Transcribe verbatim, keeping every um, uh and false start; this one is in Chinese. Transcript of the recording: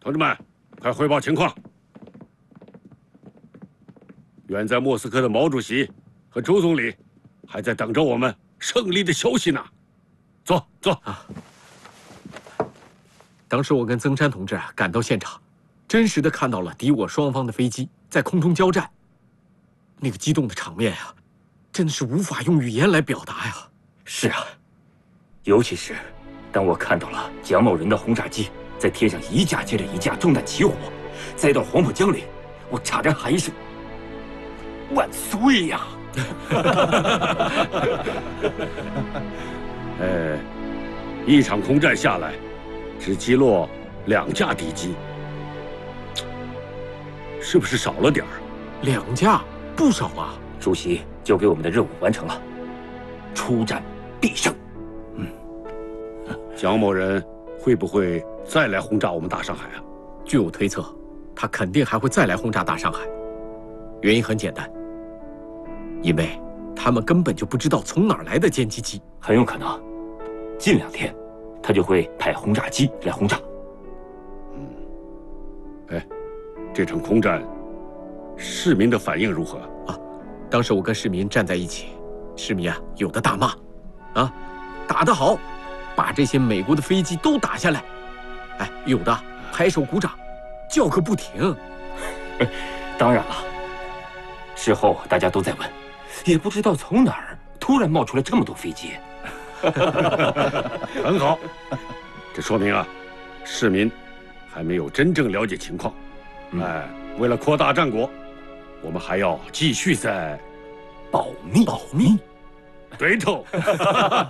同志们，快汇报情况！远在莫斯科的毛主席和周总理还在等着我们胜利的消息呢。坐坐啊！ 当时我跟曾山同志啊赶到现场，真实的看到了敌我双方的飞机在空中交战，那个激动的场面呀，真的是无法用语言来表达呀。 是啊，尤其是当我看到了蒋某人的轰炸机在天上一架接着一架中弹起火，栽到黄浦江里，我差点喊一声“万岁呀”！ 呃，一场空战下来，只击落两架敌机，是不是少了点儿？ 两架不少啊！ 主席交给我们的任务完成了，出战必胜。嗯， 蒋某人会不会再来轰炸我们大上海啊？ 据我推测，他肯定还会再来轰炸大上海。原因很简单，因为他们根本就不知道从哪儿来的歼击机， 很有可能，近两天他就会派轰炸机来轰炸。 嗯，哎，这场空战，市民的反应如何啊？当时我跟市民站在一起，市民啊，有的大骂，啊，打得好，把这些美国的飞机都打下来，哎，有的拍手鼓掌，叫个不停。 当然了，事后大家都在问，也不知道从哪儿突然冒出来这么多飞机。 很好，这说明啊，市民还没有真正了解情况。嗯、哎，为了扩大战果，我们还要继续在保密。 保密， 对头。